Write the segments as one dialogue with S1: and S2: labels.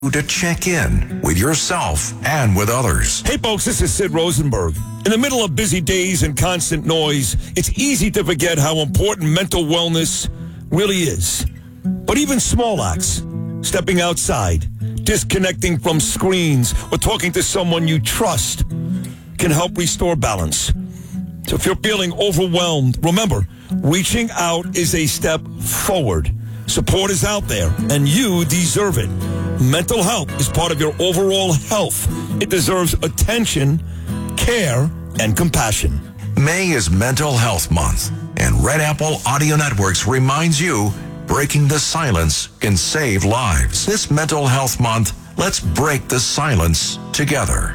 S1: to check in with yourself and with others.
S2: Hey folks, this is Sid Rosenberg. In the middle of busy days and constant noise, it's easy to forget how important mental wellness really is. But even small acts, stepping outside, disconnecting from screens, or talking to someone you trust can help restore balance. So if you're feeling overwhelmed, remember, reaching out is a step forward. Support is out there, and you deserve it. Mental health is part of your overall health. It deserves attention, care, and compassion.
S1: May is Mental Health Month, and Red Apple Audio Networks reminds you, breaking the silence can save lives. This Mental Health Month, let's break the silence together.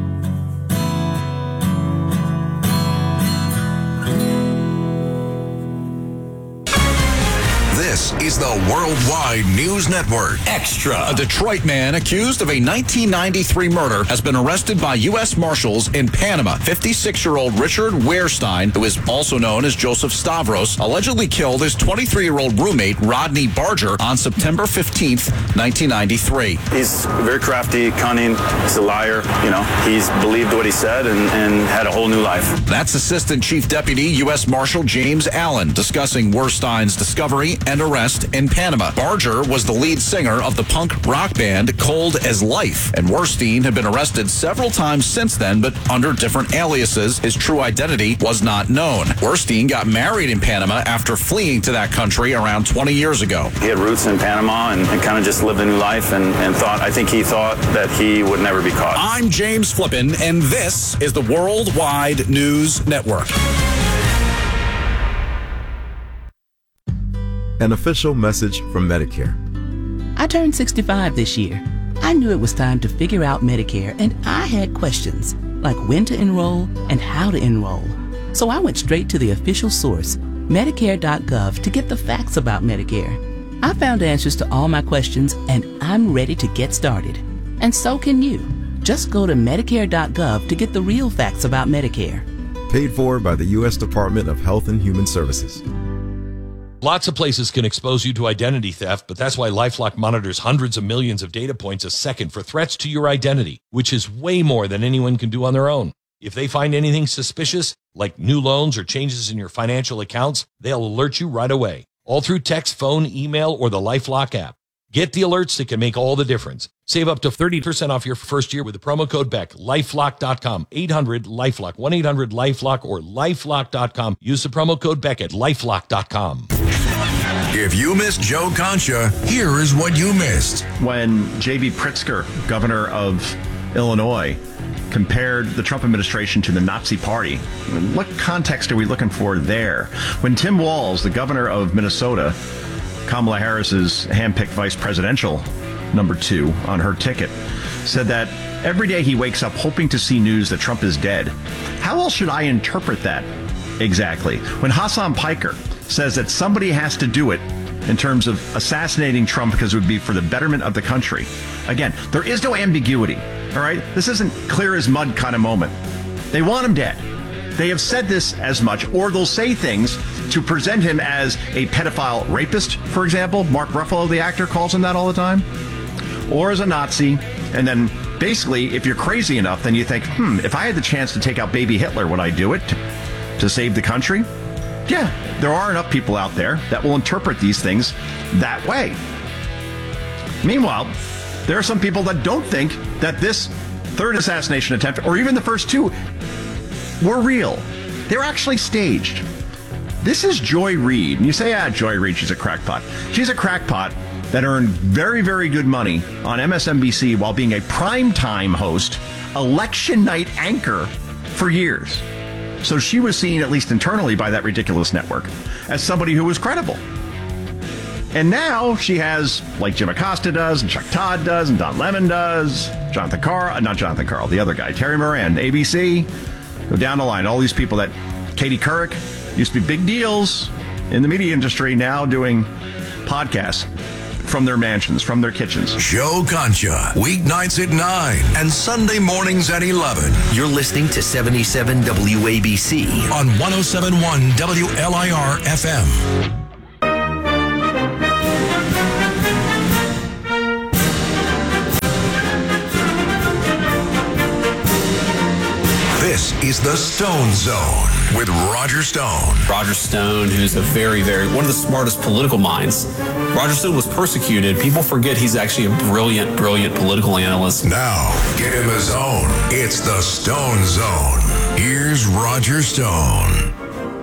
S1: This is the Worldwide News Network.
S3: Extra. A Detroit man accused of a 1993 murder has been arrested by U.S. Marshals in Panama. 56-year-old Richard Wehrstein, who is also known as Joseph Stavros, allegedly killed his 23-year-old roommate, Rodney Barger, on September 15th, 1993.
S4: He's very crafty, cunning. He's a liar. He's believed what he said and had a whole new life.
S3: That's Assistant Chief Deputy U.S. Marshal James Allen discussing Wehrstein's discovery and arrest in Panama. Barger was the lead singer of the punk rock band Cold as Life, and Wehrstein had been arrested several times since then, but under different aliases. His true identity was not known. Wehrstein got married in Panama after fleeing to that country around 20 years ago.
S4: He had roots in Panama and kind of just lived a new life and I think he thought that he would never be caught.
S3: I'm James Flippin, and this is the Worldwide News Network.
S5: An official message from Medicare.
S6: I turned 65 this year. I knew it was time to figure out Medicare, and I had questions, like when to enroll and how to enroll. So I went straight to the official source, Medicare.gov, to get the facts about Medicare. I found answers to all my questions, and I'm ready to get started. And so can you. Just go to Medicare.gov to get the real facts about Medicare.
S5: Paid for by the U.S. Department of Health and Human Services.
S7: Lots of places can expose you to identity theft, but that's why LifeLock monitors hundreds of millions of data points a second for threats to your identity, which is way more than anyone can do on their own. If they find anything suspicious, like new loans or changes in your financial accounts, they'll alert you right away, all through text, phone, email, or the LifeLock app. Get the alerts that can make all the difference. Save up to 30% off your first year with the promo code BECK. LifeLock.com, 800-LifeLock, 1-800-LifeLock, or LifeLock.com. Use the promo code BECK at LifeLock.com.
S1: If you missed Joe Concha, here is what you missed.
S8: When J.B. Pritzker, governor of Illinois, compared the Trump administration to the Nazi Party, what context are we looking for there? When Tim Walz, the governor of Minnesota, Kamala Harris's handpicked vice presidential number 2 on her ticket, said that every day he wakes up hoping to see news that Trump is dead. How else should I interpret that exactly? When Hassan Piker says that somebody has to do it in terms of assassinating Trump because it would be for the betterment of the country. Again, there is no ambiguity, all right? This isn't clear as mud kind of moment. They want him dead. They have said this as much, or they'll say things to present him as a pedophile rapist, for example. Mark Ruffalo, the actor, calls him that all the time. Or as a Nazi. And then basically, if you're crazy enough, then you think, if I had the chance to take out baby Hitler, would I do it to save the country? Yeah, there are enough people out there that will interpret these things that way. Meanwhile, there are some people that don't think that this third assassination attempt, or even the first 2, were real. They're actually staged. This is Joy Reid. And you say, Joy Reid, she's a crackpot. She's a crackpot that earned very, very good money on MSNBC while being a primetime host, election night anchor for years. So she was seen, at least internally by that ridiculous network, as somebody who was credible. And now she has, like Jim Acosta does, and Chuck Todd does, and Don Lemon does, not Jonathan Karl, the other guy, Terry Moran, ABC, go down the line, all these people that Katie Couric used to be big deals in the media industry, now doing podcasts from their mansions, from their kitchens.
S1: Joe Concha, weeknights at 9 and Sunday mornings at 11.
S9: You're listening to 77 WABC
S1: on 107.1 WLIR FM. is the Stone Zone with Roger Stone.
S10: Roger Stone, who's a very, one of the smartest political minds. Roger Stone was persecuted. People forget he's actually a brilliant political analyst.
S1: Now, get in the zone. It's the Stone Zone. Here's Roger Stone.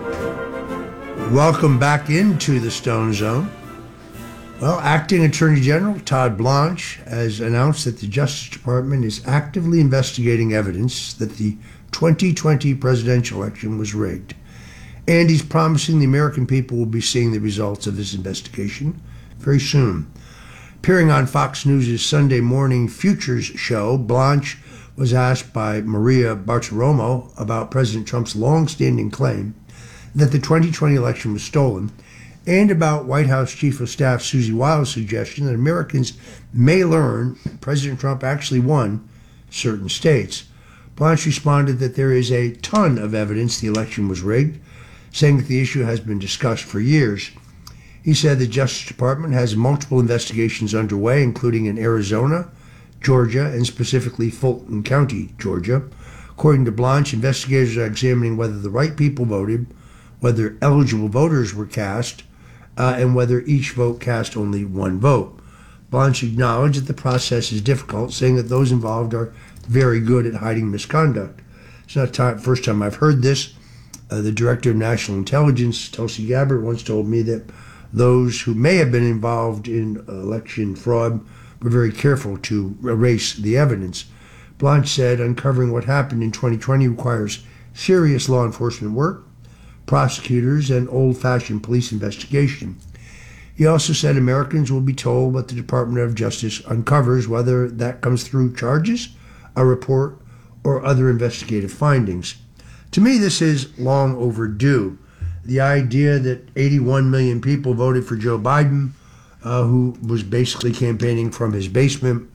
S11: Welcome back into the Stone Zone. Well, Acting Attorney General Todd Blanche has announced that the Justice Department is actively investigating evidence that the 2020 presidential election was rigged. And he's promising the American people will be seeing the results of this investigation very soon. Appearing on Fox News' Sunday morning Futures show, Blanche was asked by Maria Bartiromo about President Trump's long-standing claim that the 2020 election was stolen, and about White House Chief of Staff Susie Wiles' suggestion that Americans may learn that President Trump actually won certain states. Blanche responded that there is a ton of evidence the election was rigged, saying that the issue has been discussed for years. He said the Justice Department has multiple investigations underway, including in Arizona, Georgia, and specifically Fulton County, Georgia. According to Blanche, investigators are examining whether the right people voted, whether eligible voters were cast, and whether each vote cast only one vote. Blanche acknowledged that the process is difficult, saying that those involved are very good at hiding misconduct. It's not the first time I've heard this. The Director of National Intelligence, Tulsi Gabbard, once told me that those who may have been involved in election fraud were very careful to erase the evidence. Blanche said uncovering what happened in 2020 requires serious law enforcement work, prosecutors, and old-fashioned police investigation. He also said Americans will be told what the Department of Justice uncovers, whether that comes through charges, a report, or other investigative findings. To me, this is long overdue. The idea that 81 million people voted for Joe Biden, who was basically campaigning from his basement,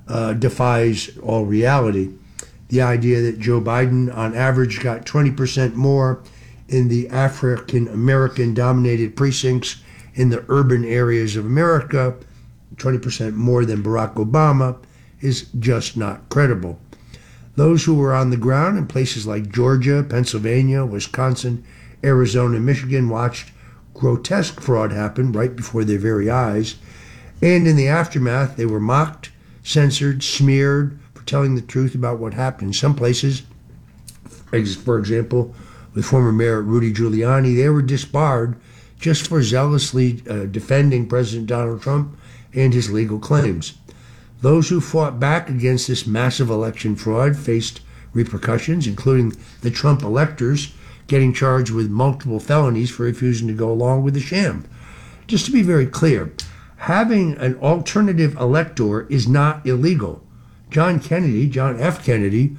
S11: defies all reality. The idea that Joe Biden, on average, got 20% more in the African-American dominated precincts in the urban areas of America, 20% more than Barack Obama, is just not credible. Those who were on the ground in places like Georgia, Pennsylvania, Wisconsin, Arizona, and Michigan watched grotesque fraud happen right before their very eyes, and in the aftermath they were mocked, censored, smeared for telling the truth about what happened. In some places, for example, with former Mayor Rudy Giuliani, they were disbarred just for zealously defending President Donald Trump and his legal claims. Those who fought back against this massive election fraud faced repercussions, including the Trump electors getting charged with multiple felonies for refusing to go along with the sham. Just to be very clear, having an alternative elector is not illegal. John F. Kennedy,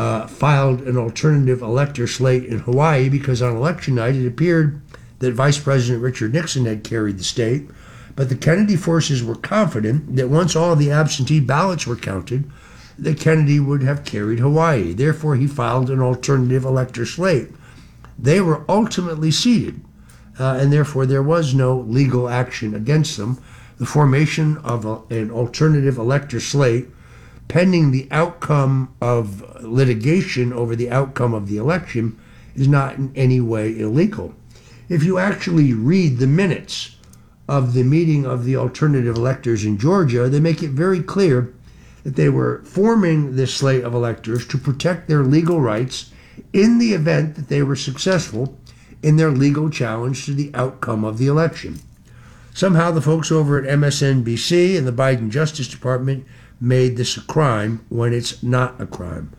S11: filed an alternative elector slate in Hawaii because on election night it appeared that Vice President Richard Nixon had carried the state, but the Kennedy forces were confident that once all the absentee ballots were counted, that Kennedy would have carried Hawaii. Therefore, he filed an alternative elector slate. They were ultimately seated, and therefore there was no legal action against them. The formation of an alternative elector slate pending the outcome of litigation over the outcome of the election is not in any way illegal. If you actually read the minutes of the meeting of the alternative electors in Georgia, they make it very clear that they were forming this slate of electors to protect their legal rights in the event that they were successful in their legal challenge to the outcome of the election. Somehow the folks over at MSNBC and the Biden Justice Department made this a crime when it's not a crime.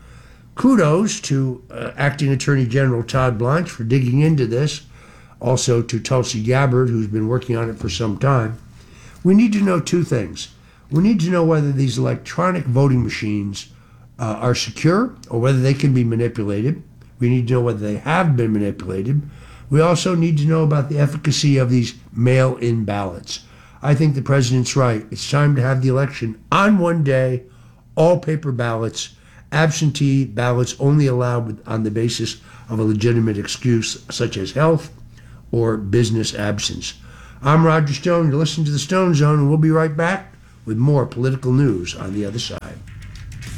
S11: Kudos to Acting Attorney General Todd Blanche for digging into this, also to Tulsi Gabbard, who's been working on it for some time. We need to know two things. We need to know whether these electronic voting machines are secure or whether they can be manipulated. We need to know whether they have been manipulated. We also need to know about the efficacy of these mail-in ballots. I think the president's right. It's time to have the election on one day, all paper ballots, absentee ballots only allowed on the basis of a legitimate excuse such as health or business absence. I'm Roger Stone. You're listening to the Stone Zone, and we'll be right back with more political news on the other side.